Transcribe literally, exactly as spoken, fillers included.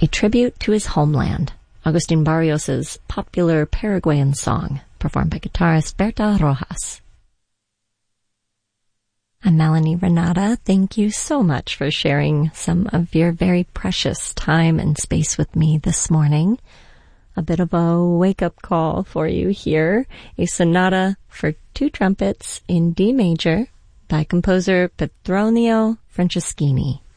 a tribute to his homeland, Agustin Barrios's popular Paraguayan song, performed by guitarist Berta Rojas. I'm Melanie Renata. Thank you so much for sharing some of your very precious time and space with me this morning. A bit of a wake-up call for you here, a sonata for two trumpets in D major by composer Petronio Franceschini.